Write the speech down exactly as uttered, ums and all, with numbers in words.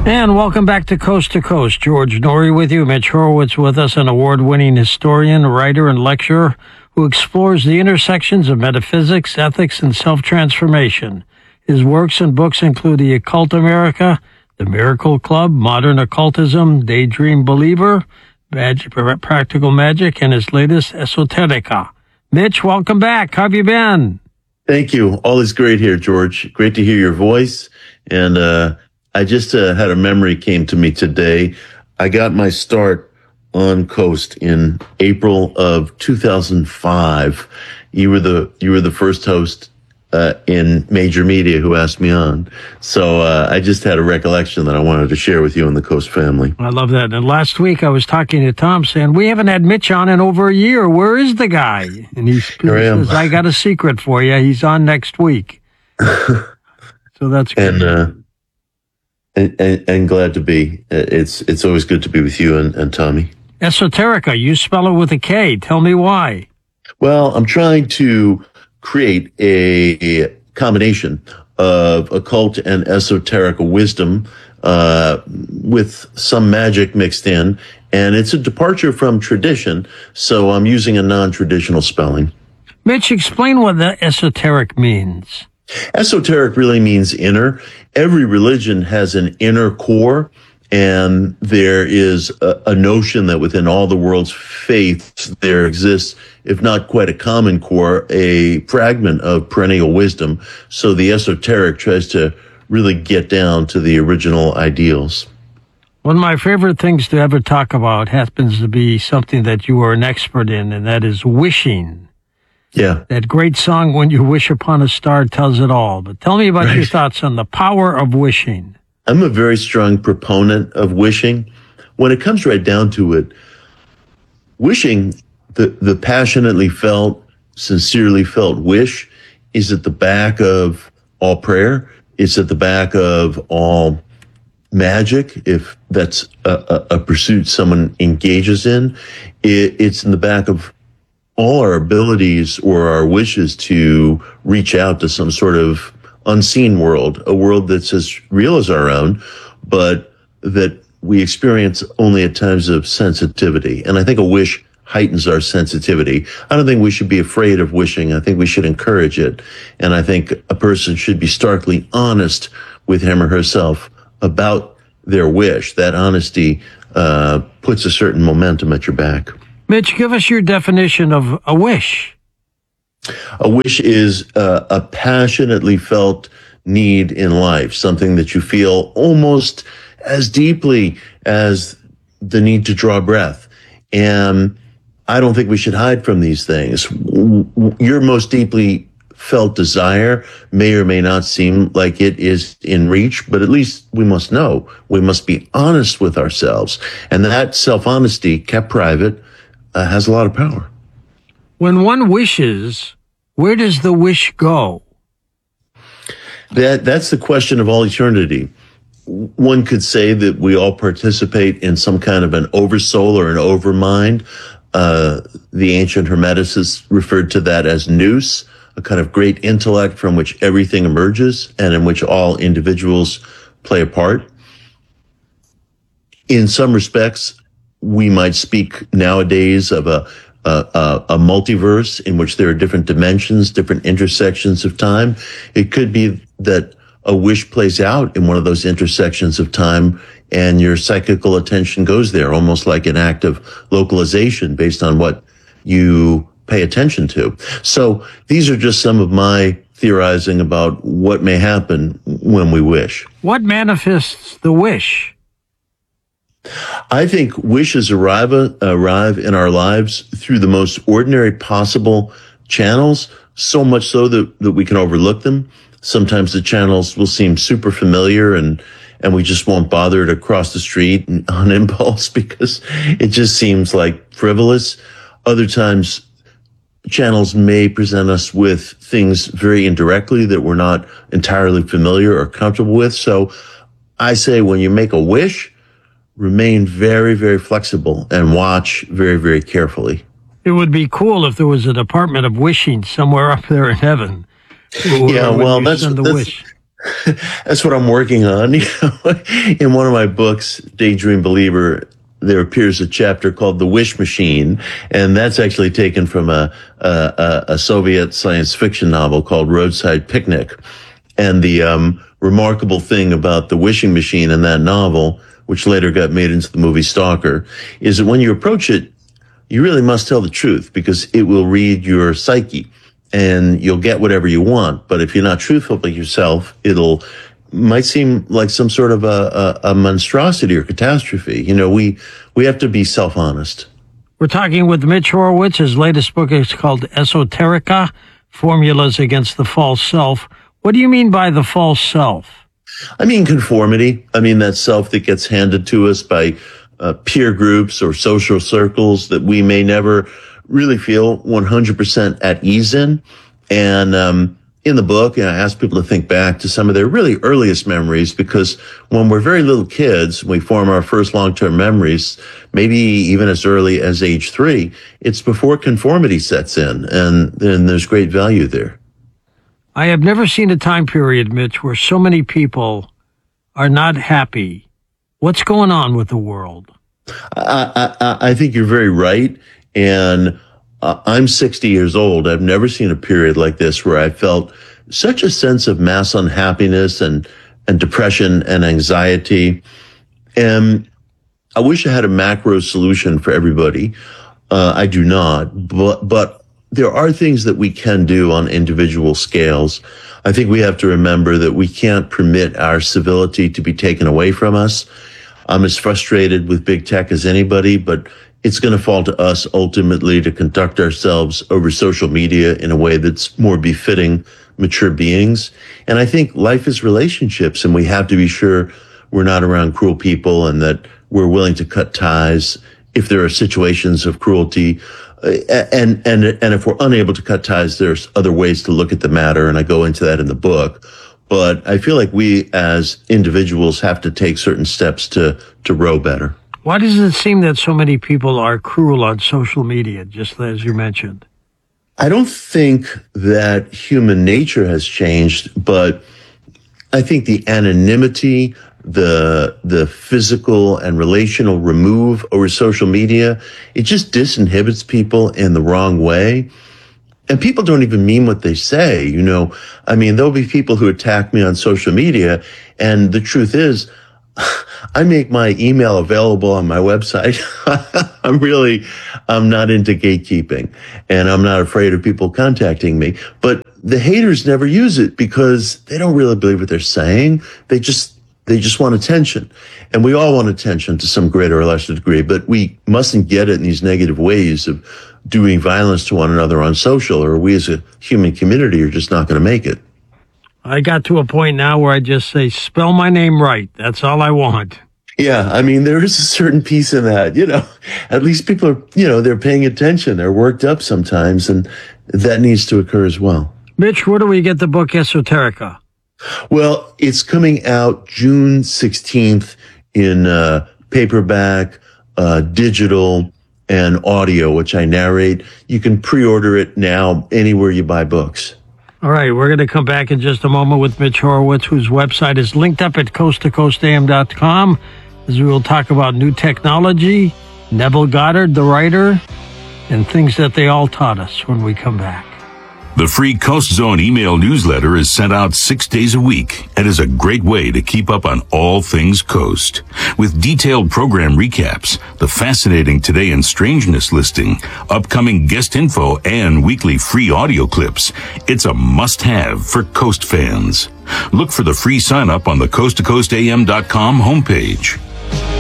And welcome back to Coast to Coast. George Noory with you. Mitch Horowitz with us, an award-winning historian, writer, and lecturer who explores the intersections of metaphysics, ethics, and self-transformation. His works and books include The Occult America, The Miracle Club, Modern Occultism, Daydream Believer, Magic, Practical Magic, and his latest, Esoterica. Mitch, welcome back. How have you been? Thank you. All is great here, George. Great to hear your voice. And uh I just uh, had a memory came to me today. I got my start on Coast in April of two thousand five. You were the you were the first host uh, in major media who asked me on. So uh, I just had a recollection that I wanted to share with you and the Coast family. I love that. And last week I was talking to Tom saying, we haven't had Mitch on in over a year. Where is the guy? And he, he says, I got a secret for you. He's on next week. So that's good. And, uh, And, and, and glad to be. It's it's always good to be with you and, and Tommy. Esoterica, you spell it with a K. Tell me why. Well, I'm trying to create a combination of occult and esoteric wisdom uh, with some magic mixed in, and it's a departure from tradition, so I'm using a non-traditional spelling. Mitch, explain what the esoteric means. Esoteric really means inner. Every religion has an inner core, and there is a, a notion that within all the world's faiths, there exists, if not quite a common core, a fragment of perennial wisdom. So the esoteric tries to really get down to the original ideals. One of my favorite things to ever talk about happens to be something that you are an expert in, and that is wishing. Yeah. That great song, When You Wish Upon a Star, tells it all. But tell me about right. your thoughts on the power of wishing. I'm a very strong proponent of wishing. When it comes right down to it, wishing, the, the passionately felt, sincerely felt wish is at the back of all prayer. It's at the back of all magic, if that's a, a, a pursuit someone engages in. It, it's in the back of all our abilities or our wishes to reach out to some sort of unseen world, a world that's as real as our own, but that we experience only at times of sensitivity. And I think a wish heightens our sensitivity. I don't think we should be afraid of wishing. I think we should encourage it. And I think a person should be starkly honest with him or herself about their wish. That honesty uh, puts a certain momentum at your back. Mitch, give us your definition of a wish. A wish is uh, a passionately felt need in life, something that you feel almost as deeply as the need to draw breath. And I don't think we should hide from these things. Your most deeply felt desire may or may not seem like it is in reach, but at least we must know. We must be honest with ourselves. And that self-honesty, kept private, Uh, has a lot of power. When one wishes, where does the wish go? That that's the question of all eternity. One could say that we all participate in some kind of an oversoul or an overmind. Uh, the ancient Hermeticists referred to that as nous, a kind of great intellect from which everything emerges and in which all individuals play a part. In some respects, we might speak nowadays of a, a, a multiverse in which there are different dimensions, different intersections of time. It could be that a wish plays out in one of those intersections of time and your psychical attention goes there, almost like an act of localization based on what you pay attention to. So these are just some of my theorizing about what may happen when we wish. What manifests the wish? I think wishes arrive, arrive in our lives through the most ordinary possible channels, so much so that, that we can overlook them. Sometimes the channels will seem super familiar and, and we just won't bother to cross the street on impulse because it just seems like frivolous. Other times, channels may present us with things very indirectly that we're not entirely familiar or comfortable with. So I say when you make a wish, remain very, very flexible and watch very, very carefully. It would be cool if there was a department of wishing somewhere up there in heaven. Yeah, well, that's, the that's, wish. That's what I'm working on. You know, in one of my books, Daydream Believer, there appears a chapter called The Wish Machine, and that's actually taken from a, a, a Soviet science fiction novel called Roadside Picnic. And the um, remarkable thing about the wishing machine in that novel, which later got made into the movie Stalker, is that when you approach it, you really must tell the truth, because it will read your psyche and you'll get whatever you want. But if you're not truthful with yourself, it'll might seem like some sort of a, a, a monstrosity or catastrophe. You know, we we have to be self-honest. We're talking with Mitch Horowitz. His latest book is called Esoterica, Formulas Against the False Self. What do you mean by the false self? I mean conformity. I mean that self that gets handed to us by uh, peer groups or social circles that we may never really feel one hundred percent at ease in. And um, in the book, I ask people to think back to some of their really earliest memories, because when we're very little kids, we form our first long-term memories, maybe even as early as age three. It's before conformity sets in, and then there's great value there. I have never seen a time period, Mitch, where so many people are not happy. What's going on with the world? I, I, I think you're very right. And uh, I'm sixty years old. I've never seen a period like this where I felt such a sense of mass unhappiness and, and depression and anxiety. And I wish I had a macro solution for everybody. Uh, I do not, but, but there are things that we can do on individual scales. I think we have to remember that we can't permit our civility to be taken away from us. I'm as frustrated with big tech as anybody, but it's going to fall to us ultimately to conduct ourselves over social media in a way that's more befitting mature beings. And I think life is relationships, and we have to be sure we're not around cruel people, and that we're willing to cut ties if there are situations of cruelty. And, and, and if we're unable to cut ties, there's other ways to look at the matter. And I go into that in the book. But I feel like we as individuals have to take certain steps to, to row better. Why does it seem that so many people are cruel on social media, just as you mentioned? I don't think that human nature has changed, but I think the anonymity, the the physical and relational remove over social media, it just disinhibits people in the wrong way. And people don't even mean what they say. You know, I mean, there'll be people who attack me on social media, and the truth is, I make my email available on my website. I'm really, I'm not into gatekeeping, and I'm not afraid of people contacting me. But the haters never use it because they don't really believe what they're saying. They just, they just want attention. And we all want attention to some greater or lesser degree, but we mustn't get it in these negative ways of doing violence to one another on social, or we as a human community are just not going to make it. I got to a point now where I just say, spell my name right. That's all I want. Yeah, I mean, there is a certain piece in that, you know. At least people are, you know, they're paying attention. They're worked up sometimes, and that needs to occur as well. Mitch, where do we get the book Esoterica? Well, it's coming out June sixteenth in uh, paperback, uh, digital, and audio, which I narrate. You can pre-order it now anywhere you buy books. All right, we're going to come back in just a moment with Mitch Horowitz, whose website is linked up at coast to coast a m dot com, as we will talk about new technology, Neville Goddard, the writer, and things that they all taught us when we come back. The free Coast Zone email newsletter is sent out six days a week and is a great way to keep up on all things Coast. With detailed program recaps, the fascinating Today in Strangeness listing, upcoming guest info, and weekly free audio clips, it's a must-have for Coast fans. Look for the free sign-up on the coast to coast a m dot com homepage.